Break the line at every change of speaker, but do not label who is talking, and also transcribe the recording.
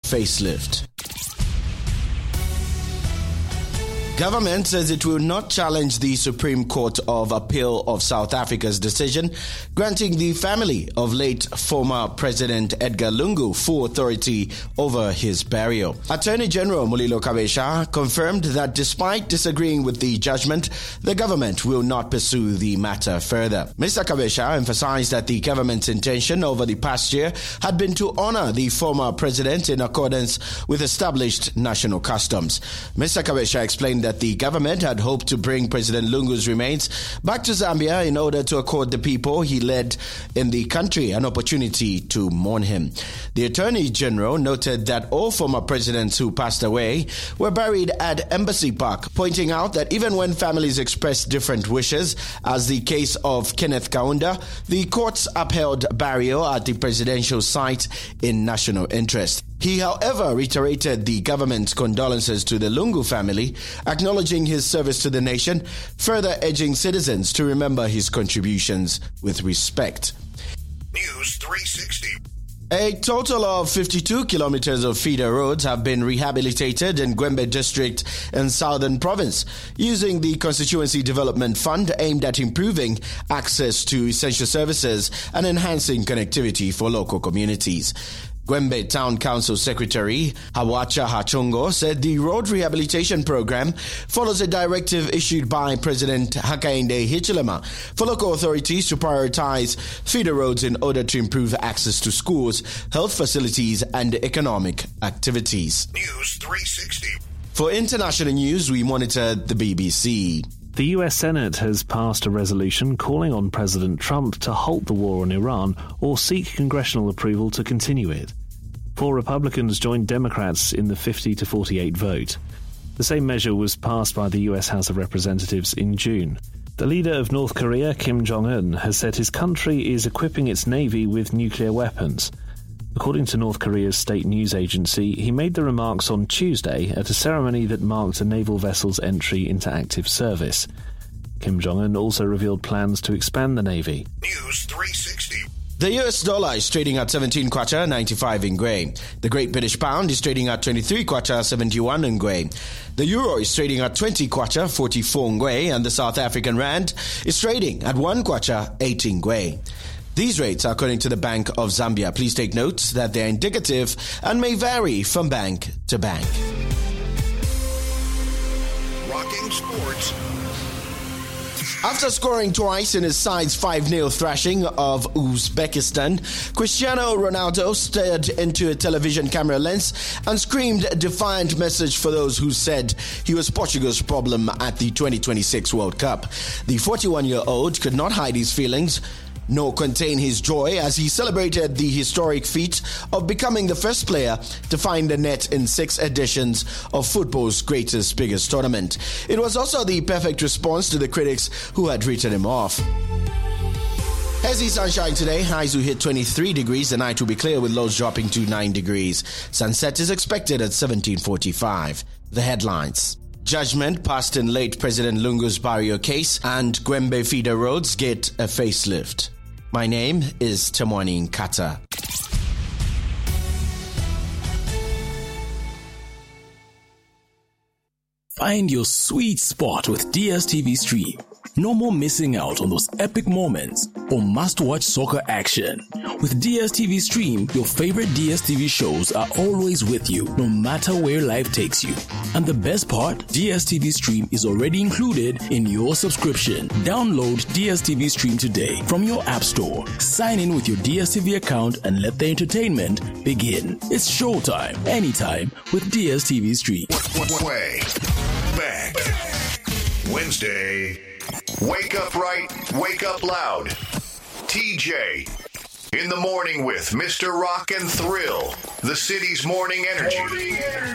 facelift. Government says it will not challenge the Supreme Court of Appeal of South Africa's decision granting the family of late former President Edgar Lungu full authority over his burial. Attorney General Mulilo Kabesha confirmed that despite disagreeing with the judgment, the government will not pursue the matter further. Mr. Kabesha emphasized that the government's intention over the past year had been to honor the former president in accordance with established national customs. Mr. Kabesha explained that the government had hoped to bring President Lungu's remains back to Zambia in order to accord the people he led in the country an opportunity to mourn him. The Attorney General noted that all former presidents who passed away were buried at Embassy Park, pointing out that even when families expressed different wishes, as the case of Kenneth Kaunda, the courts upheld burial at the presidential site in national interest. He, however, reiterated the government's condolences to the Lungu family, acknowledging his service to the nation, further urging citizens to remember his contributions with respect.
News 360.
A total of 52 kilometers of feeder roads have been rehabilitated in Gwembe district in Southern Province using the Constituency Development Fund aimed at improving access to essential services and enhancing connectivity for local communities. Gwembe Town Council Secretary Hawacha Hachongo said the road rehabilitation program follows a directive issued by President Hakainde Hichilema for local authorities to prioritize feeder roads in order to improve access to schools, health facilities, and economic activities.
News 360.
For international news, we monitor the BBC.
The US Senate has passed a resolution calling on President Trump to halt the war on Iran or seek congressional approval to continue it. 4 Republicans joined Democrats in the 50-48 vote. The same measure was passed by the US House of Representatives in June. The leader of North Korea, Kim Jong-un, has said his country is equipping its navy with nuclear weapons. According to North Korea's state news agency, he made the remarks on Tuesday at a ceremony that marked a naval vessel's entry into active service. Kim Jong-un also revealed plans to expand the navy.
News 360.
The US dollar is trading at 17 kwacha 95 ngwe. The Great British Pound is trading at 23 kwacha 71 ngwe. The Euro is trading at 20 kwacha 44 ngwe, and the South African Rand is trading at 1 kwacha 18 ngwe. These rates are according to the Bank of Zambia. Please take note that they are indicative and may vary from bank to bank.
Rocking sports.
After scoring twice in his side's 5-0 thrashing of Uzbekistan, Cristiano Ronaldo stared into a television camera lens and screamed a defiant message for those who said he was Portugal's problem at the 2026 World Cup. The 41-year-old could not hide his feelings nor contain his joy as he celebrated the historic feat of becoming the first player to find the net in 6 editions of football's biggest tournament. It was also the perfect response to the critics who had written him off. Hazy sunshine today. Highs will hit 23 degrees. The night will be clear with lows dropping to 9 degrees. Sunset is expected at 17:45. The headlines. Judgment passed in late President Lungu's burial case, and Gwembe feeder roads get a facelift. My name is Temwani Nkata.
Find your sweet spot with DSTV Stream. No more missing out on those epic moments or must-watch soccer action. With DSTV Stream, your favorite DSTV shows are always with you, no matter where life takes you. And the best part, DSTV Stream is already included in your subscription. Download DSTV Stream today from your app store. Sign in with your DSTV account and let the entertainment begin. It's showtime, anytime with DSTV Stream.
Way back. Wednesday. Wake up right, wake up loud. TJ. In the morning with Mr. Rock and Thrill. The city's morning energy.